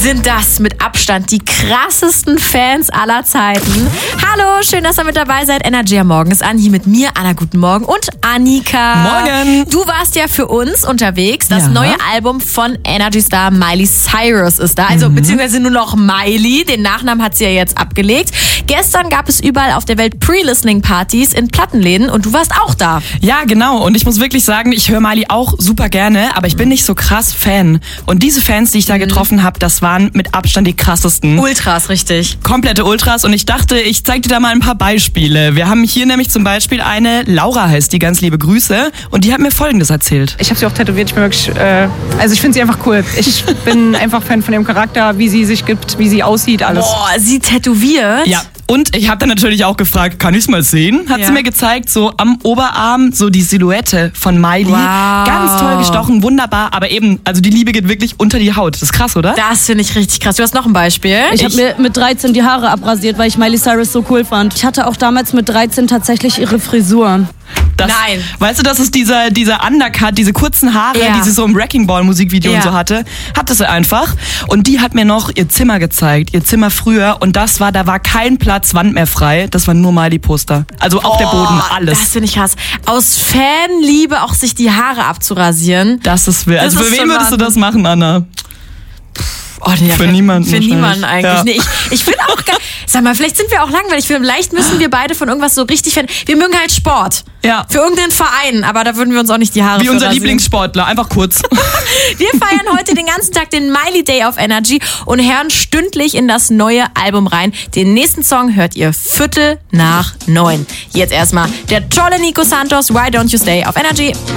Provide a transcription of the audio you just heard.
sind das mit Abstand die krassesten Fans aller Zeiten. Hallo, schön, dass ihr mit dabei seid. Energy am Morgen ist an, hier mit mir, Anna, guten Morgen, und Annika. Morgen. Du warst ja für uns unterwegs. Das neue Album von Energy-Star Miley Cyrus ist da. Also beziehungsweise nur noch Miley. Den Nachnamen hat sie ja jetzt abgelegt. Gestern gab es überall auf der Welt Pre-Listening-Partys in Plattenläden und du warst auch da. Ja, genau. Und ich muss wirklich sagen, ich höre Miley auch super gerne, aber ich bin nicht so krass Fan. Und diese Fans, die ich da getroffen habe, das waren mit Abstand die krassesten. Ultras, richtig. Komplette Ultras. Und ich dachte, ich zeig dir da mal ein paar Beispiele. Wir haben hier nämlich zum Beispiel eine, Laura heißt die, ganz liebe Grüße. Und die hat mir Folgendes erzählt. Ich habe sie auch tätowiert. Ich bin wirklich, also ich finde sie einfach cool. Ich bin einfach Fan von ihrem Charakter, wie sie sich gibt, wie sie aussieht, alles. Boah, sie tätowiert? Ja. Und ich habe dann natürlich auch gefragt, kann ich es mal sehen? Hat sie mir gezeigt, so am Oberarm, so die Silhouette von Miley. Wow. Ganz toll gestochen, wunderbar. Aber eben, also die Liebe geht wirklich unter die Haut. Das ist krass, oder? Das finde ich richtig krass. Du hast noch ein Beispiel? Ich habe mir mit 13 die Haare abrasiert, weil ich Miley Cyrus so cool fand. Ich hatte auch damals mit 13 tatsächlich ihre Frisur. Nein. Weißt du, das ist dieser Undercut, diese kurzen Haare, die sie so im Wrecking Ball Musikvideo und so hatte. Hatte sie einfach. Und die hat mir noch ihr Zimmer gezeigt, ihr Zimmer früher. Und da war kein Platz, Wand mehr frei. Das war nur Miley-Poster. Also auch der Boden, alles. Das finde ich krass. Aus Fanliebe auch sich die Haare abzurasieren. Das ist wild. Also für wen würdest du das machen, Anna? Oh, nee, für niemanden. Für niemanden eigentlich. Ja. Nee, ich finde auch geil. Sag mal, vielleicht sind wir auch langweilig. Vielleicht müssen wir beide von irgendwas so richtig fan. Wir mögen halt Sport. Ja. Für irgendeinen Verein, aber da würden wir uns auch nicht die Haare Wie unser rasieren. Lieblingssportler, einfach kurz. Wir feiern heute den ganzen Tag den Miley Day auf Energy und hören stündlich in das neue Album rein. Den nächsten Song hört ihr 8:45. Jetzt erstmal der tolle Nico Santos, Why Don't You Stay auf Energy.